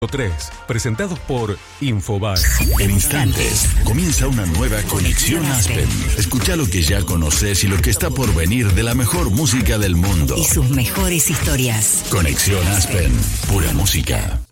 3, presentados por Infobae. En instantes, comienza una nueva Conexión Aspen. Escucha lo que ya conoces y lo que está por venir de la mejor música del mundo. Y sus mejores historias. Conexión Aspen, pura música.